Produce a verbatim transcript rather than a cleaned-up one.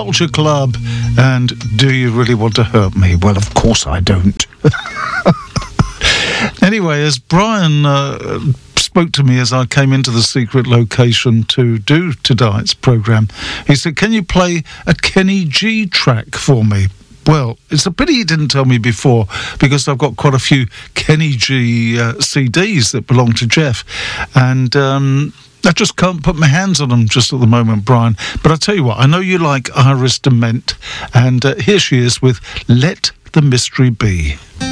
Culture Club and Do You Really Want to Hurt Me? Well, of course I don't. Anyway, as Brian uh, spoke to me as I came into the secret location to do tonight's programme, he said, can you play a Kenny G track for me? Well, it's a pity he didn't tell me before, because I've got quite a few Kenny G uh, C Ds that belong to Jeff, and um, I just can't put my hands on them just at the moment, Brian. But I tell you what, I know you like Iris Dement, and uh, here she is with Let the Mystery Be.